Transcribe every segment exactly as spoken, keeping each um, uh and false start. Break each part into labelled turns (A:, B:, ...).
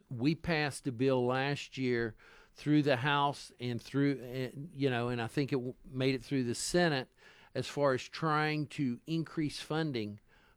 A: is we passed a bill last year through the House and through, you know, and I think it made it through the Senate as far as trying to increase funding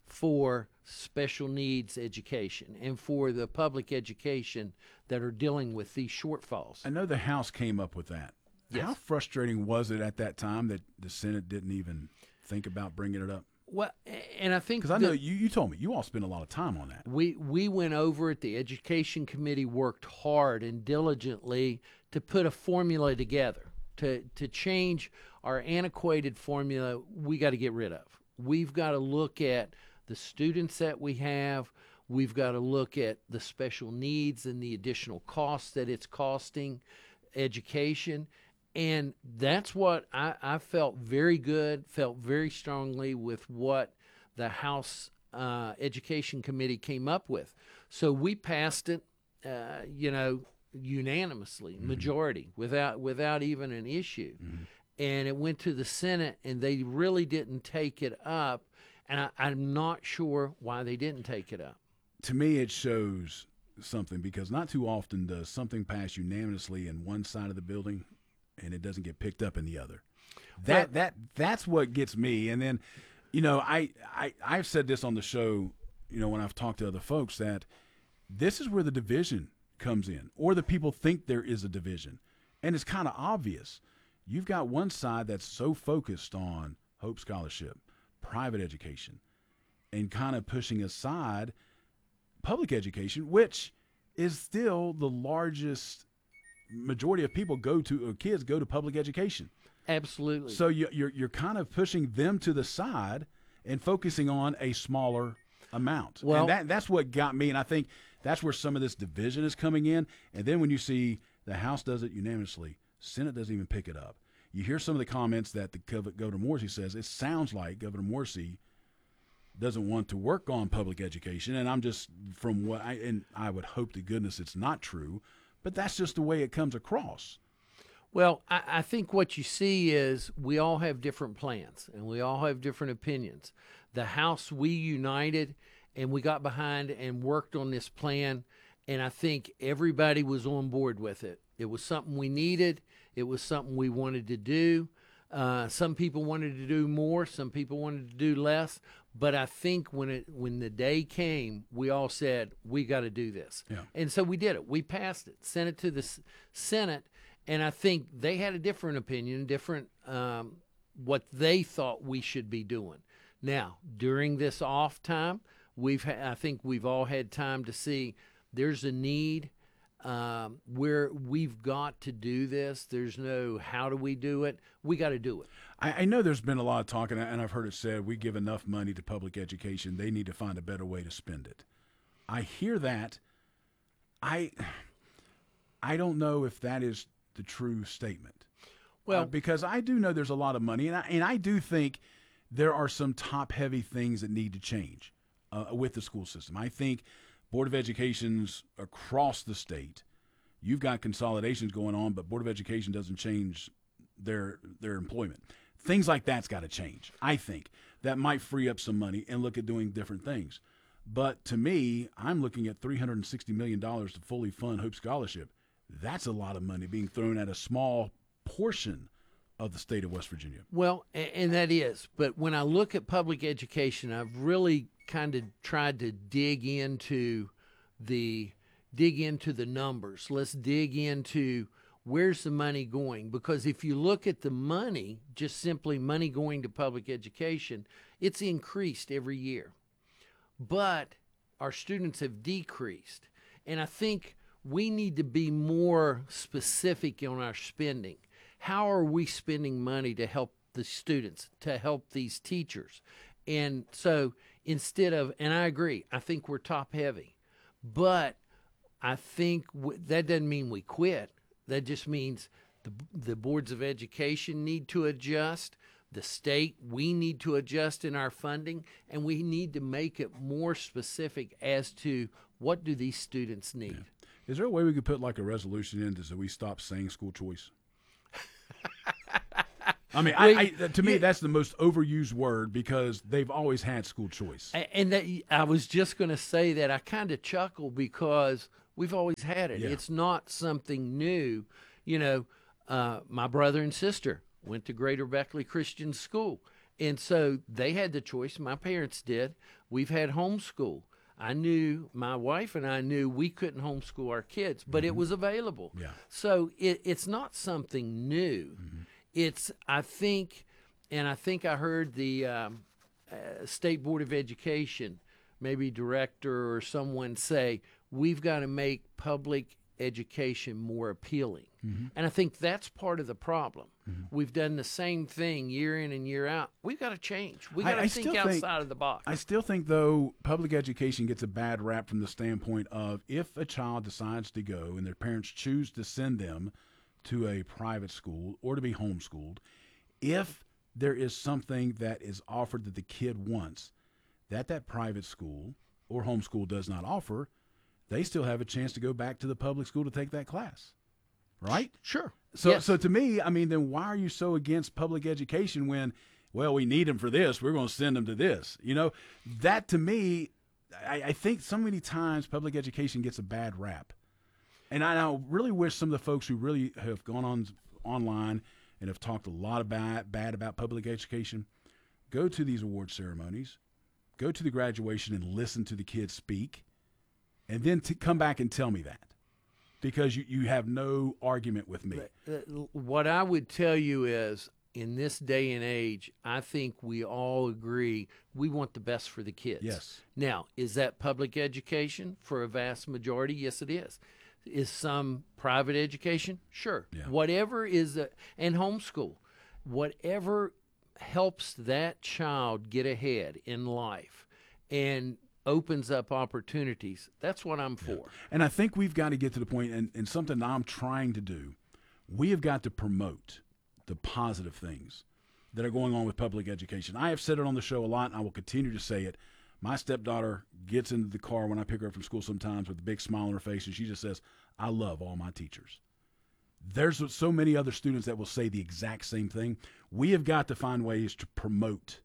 A: for special needs education and for the public education that are dealing with these shortfalls.
B: I know the House came up with that.
A: Yes.
B: How frustrating was it at that time that the Senate didn't even think about bringing it up?
A: Well, and I think
B: because I know you, you told me you all spent a lot of time on that.
A: We we went over it. The Education Committee worked hard and diligently to put a formula together to to change our antiquated formula. We got to get rid of. We've got to look at the students that we have. We've got to look at the special needs and the additional costs that it's costing education. And that's what I, I felt very good, felt very strongly with what the House uh, Education Committee came up with. So we passed it, uh, you know, unanimously, mm-hmm. majority, without without even an issue. Mm-hmm. And it went to the Senate, and they really didn't take it up. And I, I'm not sure why they didn't take it up.
B: To me, it shows something, because not too often does something pass unanimously in one side of the building and it doesn't get picked up in the other. That well, that that's what gets me. And then, you know, I, I I've said this on the show, you know, when I've talked to other folks, that this is where the division comes in, or the people think there is a division. And it's kind of obvious. You've got one side that's so focused on Hope Scholarship, private education, and kind of pushing aside public education, which is still the largest majority of people go to, or kids go to public education.
A: Absolutely.
B: So you, you're you're kind of pushing them to the side and focusing on a smaller amount.
A: Well,
B: and that that's what got me, and I think that's where some of this division is coming in. And then when you see the House does it unanimously, Senate doesn't even pick it up. You hear some of the comments that the Governor Morrisey says. It sounds like Governor Morrisey doesn't want to work on public education, and I'm just from what I and I would hope to goodness it's not true. But that's just the way it comes across.
A: Well, I, I think what you see is we all have different plans and we all have different opinions. The House, we united and we got behind and worked on this plan, and I think everybody was on board with it. It was something we needed. It was something we wanted to do. Uh, some people wanted to do more. Some people wanted to do less. But I think when it when the day came, we all said, we got to do this.
B: Yeah.
A: And so we did it. We passed it, sent it to the S- Senate, and I think they had a different opinion, different um, what they thought we should be doing. Now, during this off time, we've ha- I think we've all had time to see there's a need um, where we've got to do this. There's no how do we do it. We got to do it.
B: I, I know there's been a lot of talk, and, I, and I've heard it said, we give enough money to public education. They need to find a better way to spend it. I hear that. I I don't know if that is the true statement.
A: Well,
B: uh, because I do know there's a lot of money, and I, and I do think there are some top-heavy things that need to change uh, with the school system. I think Board of Educations across the state, you've got consolidations going on, but Board of Education doesn't change their their employment. Things like that's got to change. I think that might free up some money and look at doing different things. But to me, I'm looking at three hundred sixty million dollars to fully fund Hope Scholarship. That's a lot of money being thrown at a small portion of the state of West Virginia.
A: Well, and that is. But when I look at public education, I've really kind of tried to dig into the dig into the numbers. Let's dig into where's the money going? Because if you look at the money, just simply money going to public education, it's increased every year. But our students have decreased. And I think we need to be more specific on our spending. How are we spending money to help the students, to help these teachers? And so instead of, and I agree, I think we're top heavy, but I think w- that doesn't mean we quit. That just means the, the boards of education need to adjust. The state, we need to adjust in our funding, and we need to make it more specific as to what do these students need.
B: Yeah. Is there a way we could put like a resolution in so we stop saying school choice? I mean,
A: well,
B: I, I, to me, yeah. that's the most overused word because they've always had school choice.
A: And that, I was just going to say that I kind of chuckle because We've always had it.
B: Yeah.
A: It's not something new. You know, uh, my brother and sister went to Greater Beckley Christian School. And so they had the choice. My parents did. We've had homeschool. I knew, my wife and I knew we couldn't homeschool our kids, but mm-hmm. it was available.
B: Yeah.
A: So it, it's not something new. Mm-hmm. It's, I think, and I think I heard the um, uh, State Board of Education, maybe director or someone say, we've got to make public education more appealing. Mm-hmm. And I think that's part of the problem. Mm-hmm. We've done the same thing year in and year out. We've got to change. We've got to think outside think, of the box.
B: I still think, though, public education gets a bad rap from the standpoint of if a child decides to go and their parents choose to send them to a private school or to be homeschooled, if there is something that is offered that the kid wants that that private school or homeschool does not offer, they still have a chance to go back to the public school to take that class, right?
A: Sure.
B: So,
A: yes.
B: so to me, I mean, then why are you so against public education when, well, we need them for this, we're going to send them to this? You know, that to me, I, I think so many times public education gets a bad rap. And I, I really wish some of the folks who really have gone on online and have talked a lot about bad about public education, go to these award ceremonies, go to the graduation and listen to the kids speak, and then to come back and tell me that, because you, you have no argument with me.
A: What I would tell you is, in this day and age, I think we all agree we want the best for the kids.
B: Yes.
A: Now, is that public education for a vast majority? Yes, it is. Is some private education? Sure.
B: Yeah.
A: Whatever is, a, and homeschool, whatever helps that child get ahead in life and opens up opportunities, that's what I'm for.
B: Yeah. And I think we've got to get to the point, and, and something I'm trying to do, we have got to promote the positive things that are going on with public education. I have said it on the show a lot, and I will continue to say it. My stepdaughter gets into the car when I pick her up from school sometimes with a big smile on her face, and she just says, I love all my teachers. There's so many other students that will say the exact same thing. We have got to find ways to promote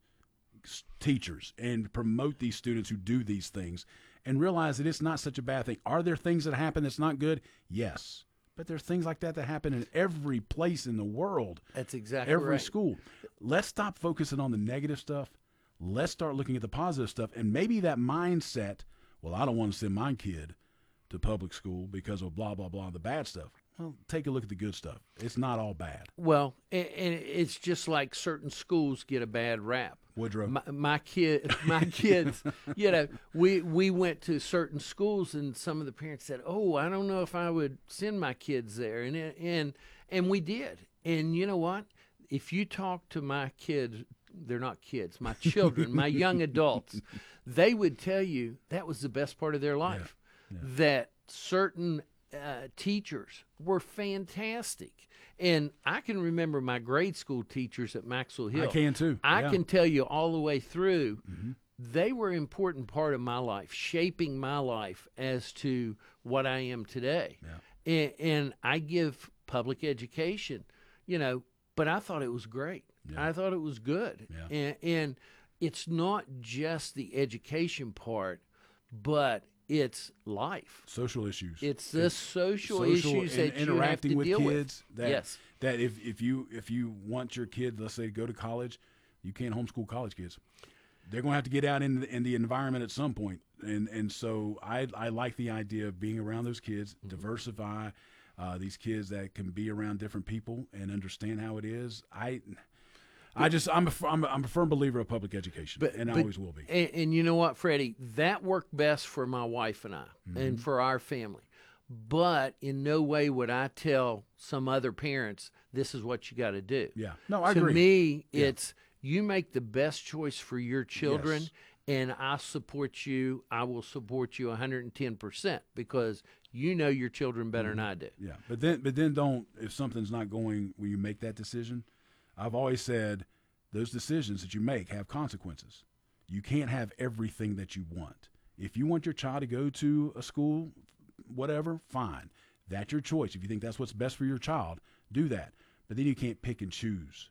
B: teachers and promote these students who do these things and realize that it's not such a bad thing. Are there things that happen that's not good? Yes. But there's things like that that happen in every place in the world.
A: That's exactly
B: every
A: right.
B: school. Let's stop focusing on the negative stuff. Let's start looking at the positive stuff. And maybe that mindset, well, I don't want to send my kid to public school because of blah, blah, blah, the bad stuff. Well, take a look at the good stuff. It's not all bad.
A: Well, and it's just like certain schools get a bad rap.
B: Woodrow.
A: My, my kid, my kids, you know, we we went to certain schools, and some of the parents said, "Oh, I don't know if I would send my kids there," and and and we did. And you know what? If you talk to my kids, they're not kids, my children, my young adults, they would tell you that was the best part of their life. Yeah. Yeah. That certain uh, teachers were fantastic. And I can remember my grade school teachers at Maxwell Hill.
B: I can too.
A: I
B: yeah.
A: can tell you all the way through,
B: mm-hmm.
A: they were an important part of my life, shaping my life as to what I am today.
B: Yeah.
A: And, and I give public education, you know, but I thought it was great.
B: Yeah.
A: I thought it was good.
B: Yeah.
A: And, and it's not just the education part, but it's life.
B: Social issues.
A: It's the social,
B: social
A: issues that you have to
B: with
A: deal
B: kids.
A: with.
B: That,
A: yes.
B: That if, if you if you want your kid, let's say, to go to college, you can't homeschool college kids. They're going to have to get out in the, in the environment at some point. And and so I I like the idea of being around those kids, mm-hmm. diversify uh, these kids that can be around different people and understand how it is. I. I just I'm a, I'm a, I'm a firm believer of public education,
A: but,
B: and I
A: but,
B: always will be.
A: And, and you know what, Freddie, that worked best for my wife and I, mm-hmm. and for our family. But in no way would I tell some other parents this is what you got to do.
B: Yeah, no, I
A: to
B: agree.
A: To me,
B: yeah.
A: it's you make the best choice for your children,
B: yes.
A: and I support you. I will support you one hundred ten percent because you know your children better
B: mm-hmm.
A: than I do.
B: Yeah, but then but then don't if something's not going when you make that decision. I've always said those decisions that you make have consequences. You can't have everything that you want. If you want your child to go to a school, whatever, fine. That's your choice. If you think that's what's best for your child, do that. But then you can't pick and choose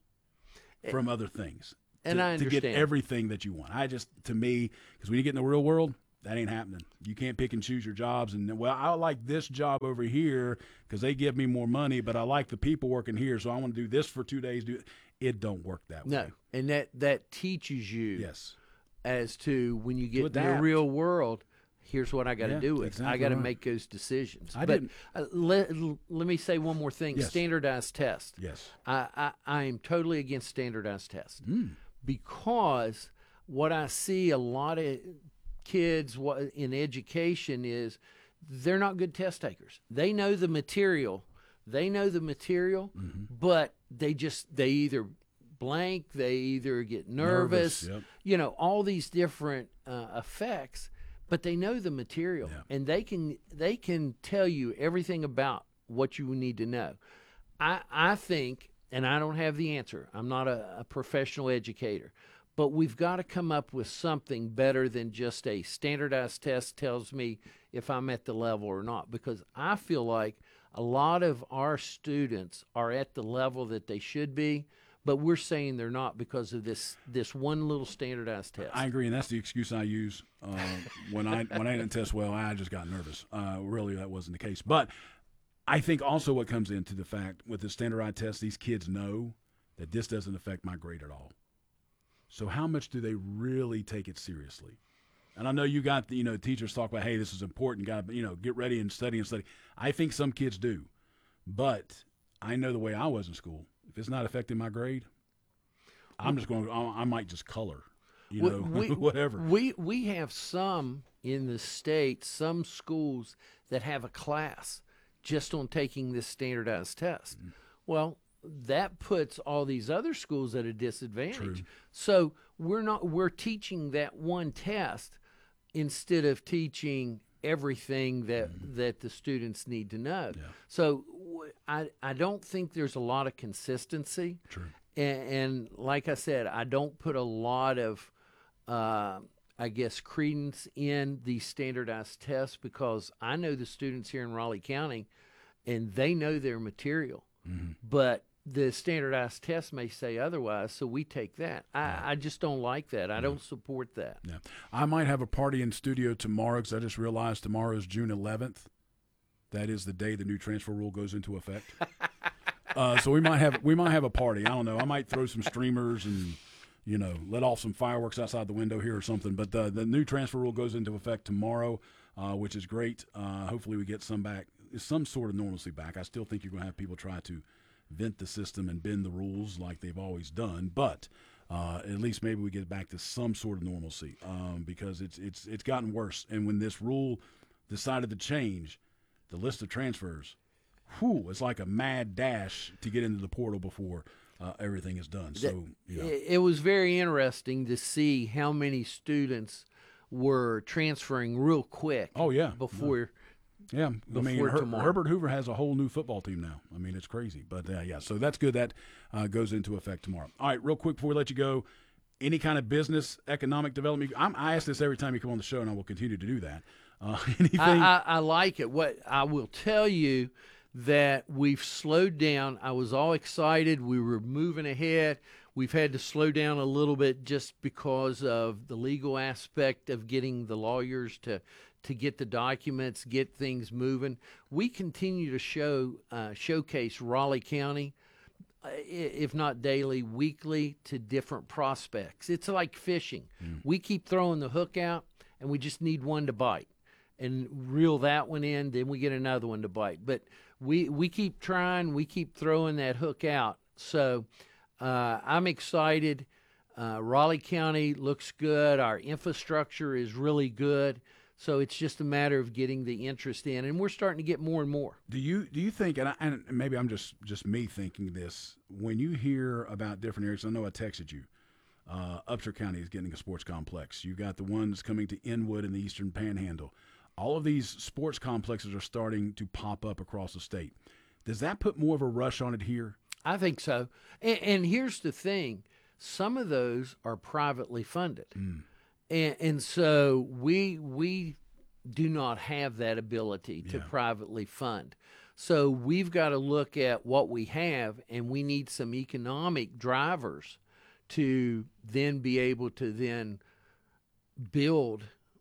B: from other things
A: and
B: to,
A: I understand.
B: to get everything that you want. I just, to me, because when you get in the real world, That ain't happening. You can't pick and choose your jobs. And, well, I like this job over here because they give me more money, but I like the people working here, so I want to do this for two days. Do It don't work that way.
A: No, and that, that teaches you
B: Yes.
A: as to when you get in the
B: adapt.
A: real world, here's what I got to
B: Yeah,
A: do with it.
B: exactly
A: I got to
B: right.
A: make those decisions.
B: I
A: but
B: didn't-
A: uh, let, let me say one more thing.
B: Yes.
A: Standardized test.
B: Yes.
A: I, I, I am totally against standardized tests
B: Mm.
A: because what I see a lot of kids wa- in education is they're not good test takers. They know the material. They know the material,
B: Mm-hmm.
A: but they just, they either blank, they either get nervous,
B: Nervous, yep.
A: you know, all these different uh, effects, but they know the material
B: Yeah.
A: and they can, they can tell you everything about what you need to know. I, I think, and I don't have the answer, I'm not a, a professional educator, but we've got to come up with something better than just a standardized test tells me if I'm at the level or not, because I feel like a lot of our students are at the level that they should be, but we're saying they're not because of this this one little standardized test.
B: I agree, and that's the excuse I use uh, when I when I didn't test well. I just got nervous. Uh, really, that wasn't the case. But I think also what comes into the fact with the standardized test, these kids know that this doesn't affect my grade at all. So how much do they really take it seriously? And I know you got the, you know, teachers talk about, hey, this is important. Got to, you know, get ready and study and study. I think some kids do, but I know the way I was in school. If it's not affecting my grade, I'm just going. I might just color, you know,
A: we,
B: whatever.
A: We we have some in the state, some schools that have a class just on taking this standardized test.
B: Mm-hmm.
A: Well, that puts all these other schools at a disadvantage.
B: True.
A: So we're not we're teaching that one test instead of teaching everything that mm-hmm. that the students need to know.
B: Yeah.
A: So w- I I don't think there's a lot of consistency.
B: True.
A: And, and like I said, I don't put a lot of uh, I guess credence in these standardized tests because I know the students here in Raleigh County and they know their material. Mm-hmm. But the standardized test may say otherwise, so we take that. I, yeah. I just don't like that. I yeah. don't support that.
B: Yeah, I might have a party in studio tomorrow because I just realized tomorrow is June eleventh. That is the day the new transfer rule goes into effect. uh, so we might have we might have a party. I don't know. I might throw some streamers and you know let off some fireworks outside the window here or something. But the the new transfer rule goes into effect tomorrow, uh, which is great. Uh, hopefully we get some back, some sort of normalcy back. I still think you're going to have people try to vent the system and bend the rules like they've always done, but uh, at least maybe we get back to some sort of normalcy um, because it's it's it's gotten worse. And when this rule decided to change, the list of transfers, whew, it's like a mad dash to get into the portal before uh, everything is done. So you know.
A: It was very interesting to see how many students were transferring real quick.
B: Oh yeah,
A: before.
B: No. Yeah, I mean, Her-
A: tomorrow.
B: Herbert Hoover has a whole new football team now. I mean, it's crazy. But, uh, yeah, so that's good. That uh, goes into effect tomorrow. All right, real quick before we let you go, any kind of business, economic development? I'm, I ask this every time you come on the show, and I will continue to do that. Uh, anything?
A: I, I, I like it. What I will tell you that we've slowed down. I was all excited. We were moving ahead. We've had to slow down a little bit just because of the legal aspect of getting the lawyers to – to get the documents, get things moving. We continue to show uh, showcase Raleigh County, uh, if not daily, weekly, to different prospects. It's like fishing. Mm. We keep throwing the hook out, and we just need one to bite. And reel that one in, then we get another one to bite. But we, we keep trying, we keep throwing that hook out. So uh, I'm excited. Uh, Raleigh County looks good. Our infrastructure is really good. So it's just a matter of getting the interest in, and we're starting to get more and more.
B: Do you do you think, and, I, and maybe I'm just, just me thinking this, when you hear about different areas, I know I texted you, uh, Upshur County is getting a sports complex. You got the ones coming to Inwood in the Eastern Panhandle. All of these sports complexes are starting to pop up across the state. Does that put more of a rush on it here?
A: I think so. And, and here's the thing. Some of those are privately funded. Mm. And, and so we we do not have that ability to
B: yeah.
A: privately fund. So we've got to look at what we have, and we need some economic drivers to then be able to then build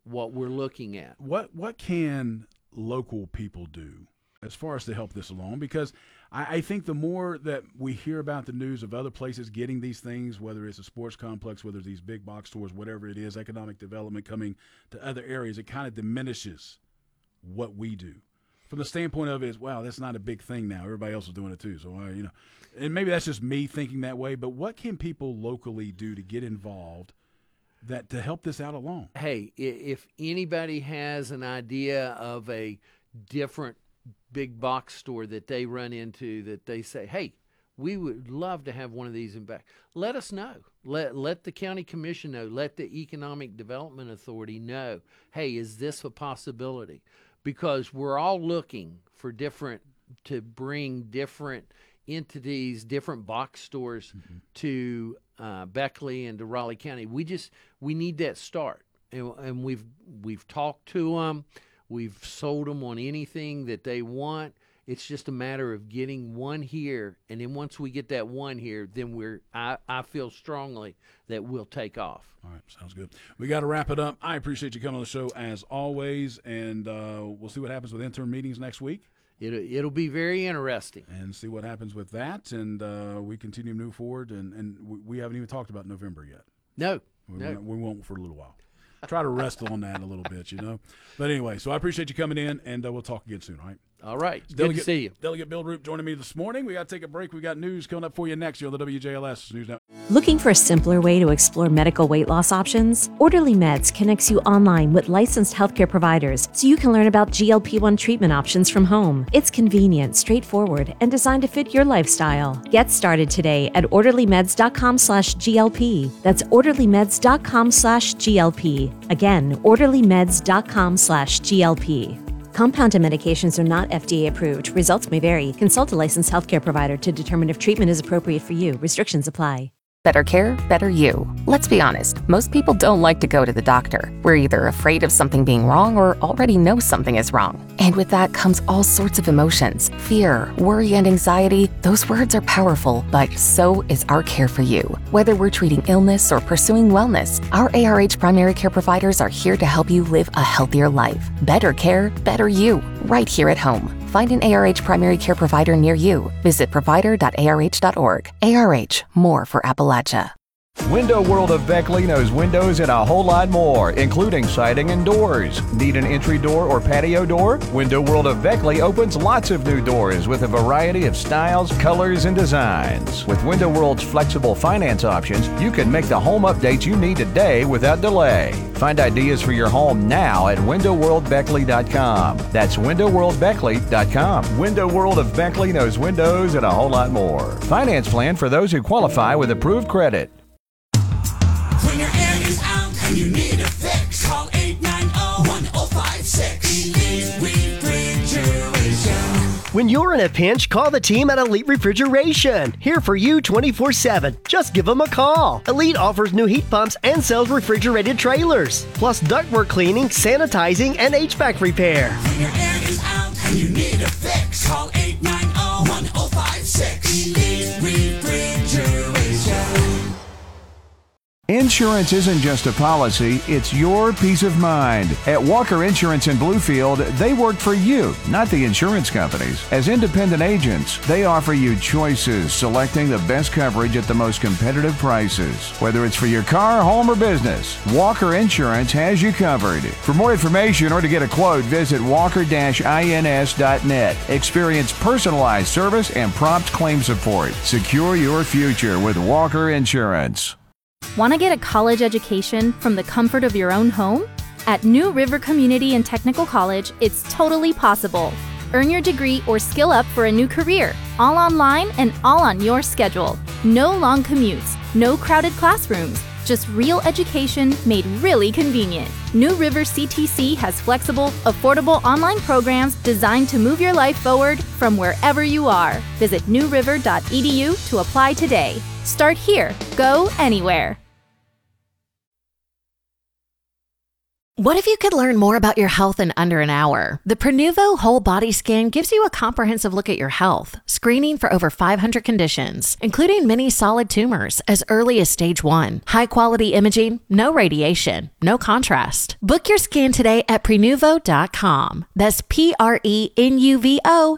A: what we're looking at.
B: What what can local people do as far as to help this along? Because I, I think the more that we hear about the news of other places getting these things, whether it's a sports complex, whether it's these big box stores, whatever it is, economic development coming to other areas, it kind of diminishes what we do. From the standpoint of it is, wow, that's not a big thing now. Everybody else is doing it too. So, uh, you know, and maybe that's just me thinking that way, but what can people locally do to get involved that to help this out along?
A: Hey, i- if anybody has an idea of a different big box store that they run into that they say, hey, we would love to have one of these in back, let us know. Let let the county commission know. Let the Economic Development Authority know, hey, is this a possibility? Because we're all looking for different, to bring different entities, different box stores mm-hmm. to uh, Beckley and to Raleigh County. We just, we need that start. And, and we've, we've talked to them. We've sold them on anything that they want. It's just a matter of getting one here, and then once we get that one here, then we're. I, I feel strongly that we'll take off.
B: All right, sounds good. We got to wrap it up. I appreciate you coming on the show as always, and uh, we'll see what happens with interim meetings next week.
A: It'll, it'll be very interesting.
B: And see what happens with that, and uh, we continue to move forward, and, and we, we haven't even talked about November yet.
A: No,
B: we,
A: no.
B: won't, we won't for a little while. Try to rest on that a little bit, you know. But anyway, so I appreciate you coming in, and uh, we'll talk again soon, all right?
A: All right. It's
B: Delegate,
A: good to see you.
B: Delegate Bill Roop joining me this morning. We got to take a break. We got news coming up for you next year on the W J L S News Network.
C: Looking for a simpler way to explore medical weight loss options? Orderly Meds connects you online with licensed healthcare providers so you can learn about G L P one treatment options from home. It's convenient, straightforward, and designed to fit your lifestyle. Get started today at orderlymeds.com slash GLP. That's orderlymeds.com slash GLP. Again, orderlymeds.com slash GLP. Compounded medications are not F D A approved. Results may vary. Consult a licensed healthcare provider to determine if treatment is appropriate for you. Restrictions apply.
D: Better care, better you. Let's be honest, most people don't like to go to the doctor. We're either afraid of something being wrong or already know something is wrong. And with that comes all sorts of emotions. Fear, worry, and anxiety. Those words are powerful, but so is our care for you. Whether we're treating illness or pursuing wellness, our A R H primary care providers are here to help you live a healthier life. Better care, better you, right here at home. Find an A R H primary care provider near you. Visit provider dot A R H dot org. A R H, more for Appalachia.
E: Window World of Beckley knows windows and a whole lot more, including siding and doors. Need an entry door or patio door? Window World of Beckley opens lots of new doors with a variety of styles, colors, and designs. With Window World's flexible finance options, you can make the home updates you need today without delay. Find ideas for your home now at window world beckley dot com. That's window world beckley dot com. Window World of Beckley knows windows and a whole lot more. Finance plan for those who qualify with approved credit.
F: When your air is out and you need a fix, call eight nine zero, one zero five six. Elite Refrigeration.
G: When you're in a pinch, call the team at Elite Refrigeration. Here for you twenty-four seven. Just give them a call. Elite offers new heat pumps and sells refrigerated trailers, plus ductwork cleaning, sanitizing, and H V A C repair.
F: When your air is out and you need a fix, call eight nine zero, one zero five six. Elite Refrigeration.
E: Insurance isn't just a policy, it's your peace of mind. At Walker Insurance in Bluefield, they work for you, not the insurance companies. As independent agents, they offer you choices, selecting the best coverage at the most competitive prices. Whether it's for your car, home, or business, Walker Insurance has you covered. For more information or to get a quote, visit walker dash ins dot net. Experience personalized service and prompt claim support. Secure your future with Walker Insurance.
H: Want to get a college education from the comfort of your own home? At New River Community and Technical College, it's totally possible. Earn your degree or skill up for a new career, all online and all on your schedule. No long commutes, no crowded classrooms, just real education made really convenient. New River C T C has flexible, affordable online programs designed to move your life forward from wherever you are. Visit new river dot e d u to apply today. Start here. Go anywhere.
I: What if you could learn more about your health in under an hour? The Prenuvo Whole Body Scan gives you a comprehensive look at your health, screening for over five hundred conditions, including many solid tumors as early as stage one. High-quality imaging, no radiation, no contrast. Book your scan today at Prenuvo dot com. That's P R E N U V O